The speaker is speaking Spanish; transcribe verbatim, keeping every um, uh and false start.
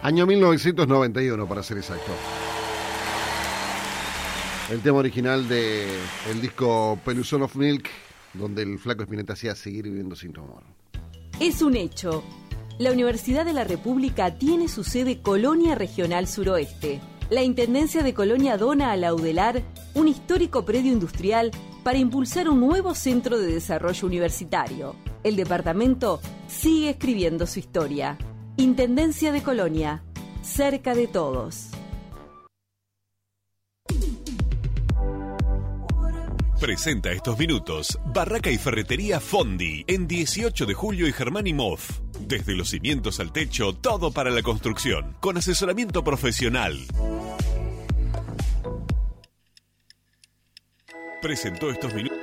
Año mil novecientos noventa y uno, para ser exacto. El tema original de el disco Peluzón of Milk, donde el Flaco Spinetta hacía Seguir viviendo sin tu amor. Es un hecho. La Universidad de la República tiene su sede Colonia Regional Suroeste. La Intendencia de Colonia dona a la UDELAR un histórico predio industrial para impulsar un nuevo centro de desarrollo universitario. El departamento sigue escribiendo su historia. Intendencia de Colonia, cerca de todos. Presenta estos minutos Barraca y Ferretería Fondi en dieciocho de julio y Germán y Moff. Desde los cimientos al techo, todo para la construcción, con asesoramiento profesional. Presentó estos minutos.